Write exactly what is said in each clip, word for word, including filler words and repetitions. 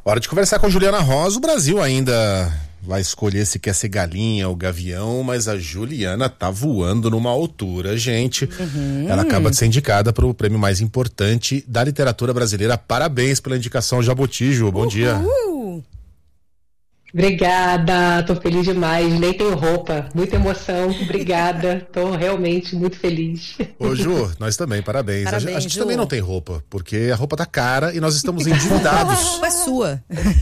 Hora de conversar com a Juliana Rosa. O Brasil ainda vai escolher se quer ser galinha ou gavião, mas a Juliana tá voando numa altura, gente. Uhum. Ela acaba de ser indicada para o prêmio mais importante da literatura brasileira. Parabéns pela indicação, Jabuti, Ju. Bom Uhul. dia. Obrigada, tô feliz demais, nem tenho roupa, muita emoção, obrigada, tô realmente muito feliz. Ô Ju, nós também, parabéns. Parabéns, a gente, a gente Ju. também não tem roupa, porque a roupa tá cara e nós estamos endividados. A roupa é sua.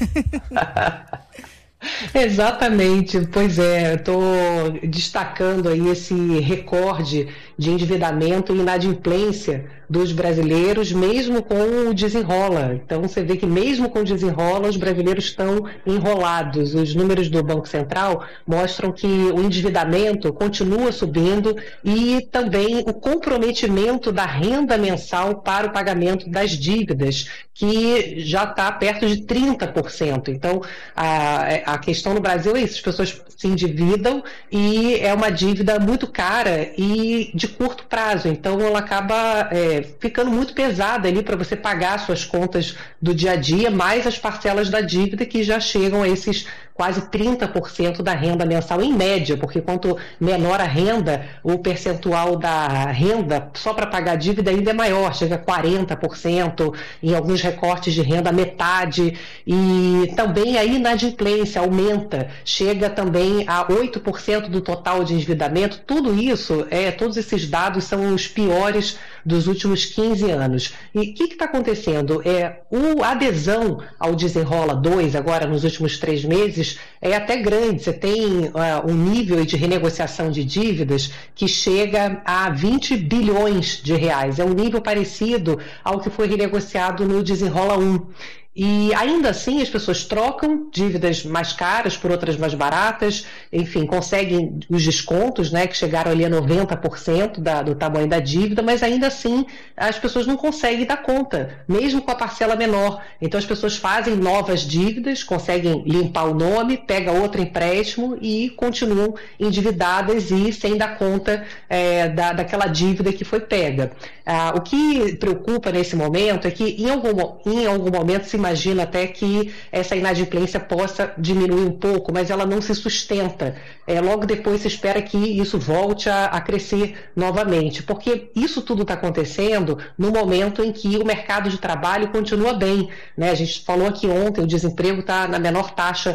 Exatamente, pois é, eu tô destacando aí esse recorde de endividamento e inadimplência dos brasileiros, mesmo com o desenrola. Então você vê que mesmo com o desenrola, os brasileiros estão enrolados. Os números do Banco Central mostram que o endividamento continua subindo e também o comprometimento da renda mensal para o pagamento das dívidas, que já está perto de trinta por cento. Então a, a questão no Brasil é isso, as pessoas se endividam e é uma dívida muito cara e de curto prazo, então ela acaba é, ficando muito pesada ali para você pagar suas contas do dia a dia, mais as parcelas da dívida que já chegam a esses quase trinta por cento da renda mensal em média, porque quanto menor a renda, o percentual da renda só para pagar a dívida ainda é maior, chega a quarenta por cento, em alguns recortes de renda metade, e também a inadimplência aumenta, chega também a oito por cento do total de endividamento. Tudo isso, é, todos esses dados são os piores dos últimos quinze anos. E o que está acontecendo? É, a adesão ao Desenrola dois, agora nos últimos três meses, é até grande. Você tem uh, um nível de renegociação de dívidas que chega a vinte bilhões de reais. É um nível parecido ao que foi renegociado no Desenrola um. E ainda assim as pessoas trocam dívidas mais caras por outras mais baratas, enfim, conseguem os descontos, né, que chegaram ali a noventa por cento da, do tamanho da dívida, mas ainda assim as pessoas não conseguem dar conta, mesmo com a parcela menor. Então as pessoas fazem novas dívidas, conseguem limpar o nome, pega outro empréstimo e continuam endividadas e sem dar conta é, da, daquela dívida que foi pega. Ah, o que preocupa nesse momento é que em algum, em algum momento se imagina até que essa inadimplência possa diminuir um pouco, mas ela não se sustenta. É, logo depois se espera que isso volte a, a crescer novamente, porque isso tudo está acontecendo no momento em que o mercado de trabalho continua bem, né? A gente falou aqui ontem, o desemprego está na menor taxa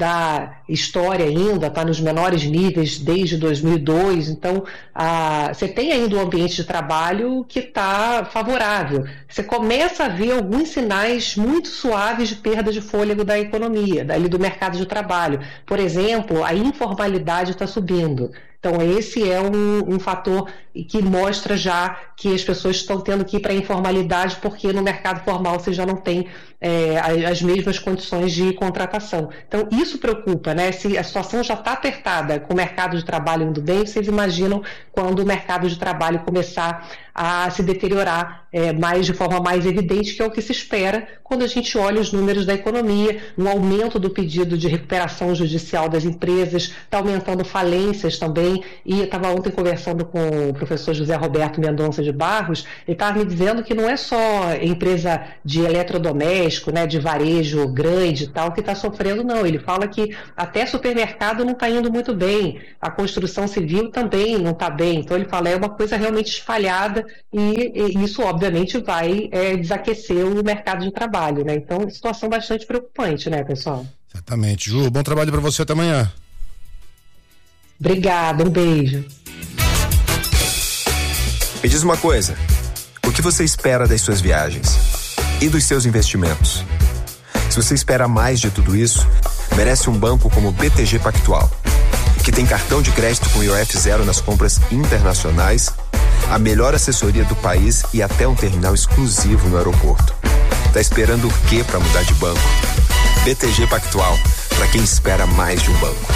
da história ainda, está nos menores níveis desde dois mil e dois, então a, você tem ainda um ambiente de trabalho que está favorável. Você começa a ver alguns sinais muito suaves de perda de fôlego da economia, dali do mercado de trabalho. Por exemplo, a informalidade está subindo. Então esse é um, um fator que mostra já que as pessoas estão tendo que ir para a informalidade, porque no mercado formal você já não tem é, as mesmas condições de contratação. Então isso preocupa, né? Se a situação já está apertada com o mercado de trabalho indo bem, vocês imaginam quando o mercado de trabalho começar a se deteriorar é, mais de forma mais evidente, que é o que se espera quando a gente olha os números da economia, um aumento do pedido de recuperação judicial das empresas, está aumentando falências também, e eu estava ontem conversando com o professor José Roberto Mendonça de Barros, ele estava me dizendo que não é só empresa de eletrodoméstico, né, de varejo grande e tal, que está sofrendo, não. Ele fala que até supermercado não está indo muito bem, a construção civil também não está bem. Então ele fala, é uma coisa realmente espalhada e, e isso obviamente vai é, desaquecer o mercado de trabalho, né? Então, situação bastante preocupante, né, pessoal? Exatamente. Ju, bom trabalho para você, até amanhã. Obrigada, um beijo. Me diz uma coisa, o que você espera das suas viagens e dos seus investimentos? Se você espera mais de tudo isso, merece um banco como o B T G Pactual, que tem cartão de crédito com I O F zero nas compras internacionais, a melhor assessoria do país e até um terminal exclusivo no aeroporto. Tá esperando o quê para mudar de banco? B T G Pactual, para quem espera mais de um banco.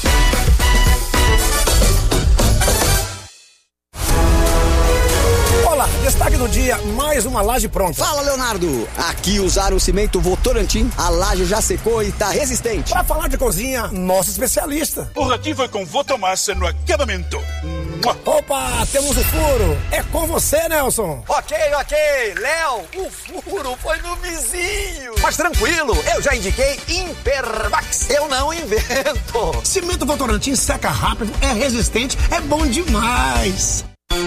Olá, destaque do dia, mais uma laje pronta. Fala, Leonardo. Aqui usaram o cimento Votorantim, a laje já secou e tá resistente. Para falar de cozinha, nosso especialista. O aqui foi com Votomassa no acabamento. Opa, temos o furo. É com você, Nelson. Ok, ok. Léo, o furo foi no vizinho. mais tranquilo. Eu já indiquei Impervax. Eu não invento. Cimento Votorantim seca rápido, é resistente, é bom demais.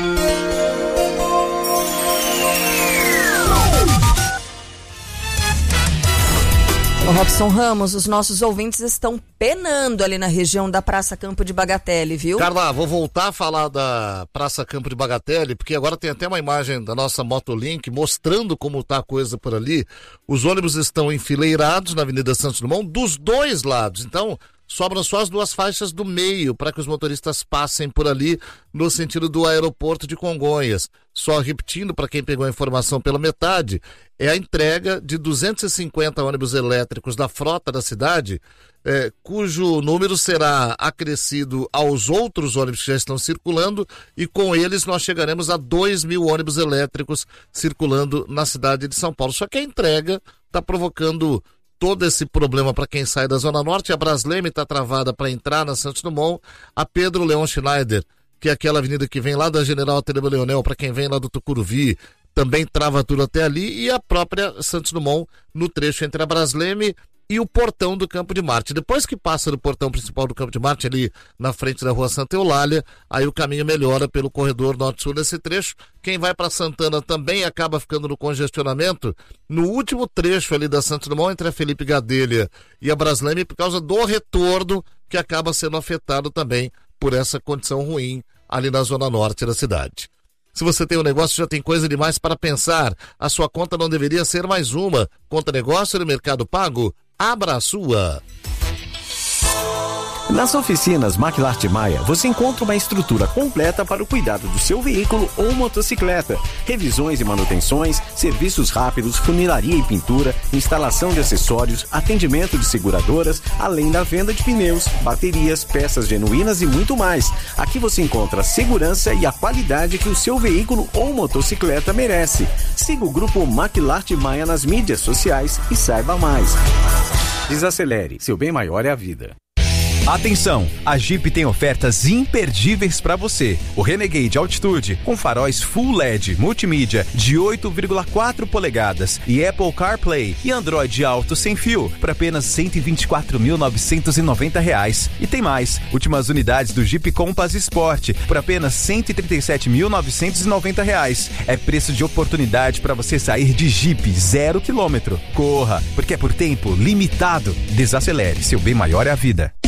Ô Robson Ramos, os nossos ouvintes estão penando ali na região da Praça Campo de Bagatelle, viu? Carla, vou voltar a falar da Praça Campo de Bagatelle, porque agora tem até uma imagem da nossa Motolink mostrando como tá a coisa por ali. Os ônibus estão enfileirados na Avenida Santos Dumont dos dois lados, então sobram só as duas faixas do meio para que os motoristas passem por ali no sentido do aeroporto de Congonhas. Só repetindo para quem pegou a informação pela metade, é a entrega de duzentos e cinquenta ônibus elétricos da frota da cidade, é, cujo número será acrescido aos outros ônibus que já estão circulando, e com eles nós chegaremos a dois mil ônibus elétricos circulando na cidade de São Paulo. Só que a entrega está provocando todo esse problema para quem sai da Zona Norte. A Brasleme está travada para entrar na Santos Dumont. A Pedro Leon Schneider, que é aquela avenida que vem lá da General Ateneu Leonel, para quem vem lá do Tucuruvi, também trava tudo até ali. E a própria Santos Dumont no trecho entre a Brasleme e o portão do Campo de Marte. Depois que passa do portão principal do Campo de Marte, ali na frente da Rua Santa Eulália, aí o caminho melhora pelo corredor norte-sul nesse trecho. Quem vai para Santana também acaba ficando no congestionamento no último trecho ali da Santos Dumont, entre a Felipe Gadelha e a Brasleme, por causa do retorno, que acaba sendo afetado também por essa condição ruim ali na zona norte da cidade. Se você tem um negócio, já tem coisa demais para pensar. A sua conta não deveria ser mais uma. Conta negócio no Mercado Pago? Abra a sua. Nas oficinas Maquilarte Maia, você encontra uma estrutura completa para o cuidado do seu veículo ou motocicleta. Revisões e manutenções, serviços rápidos, funilaria e pintura, instalação de acessórios, atendimento de seguradoras, além da venda de pneus, baterias, peças genuínas e muito mais. Aqui você encontra a segurança e a qualidade que o seu veículo ou motocicleta merece. Siga o grupo Maquilarte Maia nas mídias sociais e saiba mais. Desacelere, seu bem maior é a vida. Atenção, a Jeep tem ofertas imperdíveis para você. O Renegade Altitude com faróis Full L E D multimídia de oito vírgula quatro polegadas e Apple CarPlay e Android Auto sem fio por apenas cento e vinte e quatro mil novecentos e noventa reais. E tem mais, últimas unidades do Jeep Compass Sport por apenas cento e trinta e sete mil novecentos e noventa reais. É preço de oportunidade para você sair de Jeep zero quilômetro. Corra, porque é por tempo limitado. Desacelere, seu bem maior é a vida.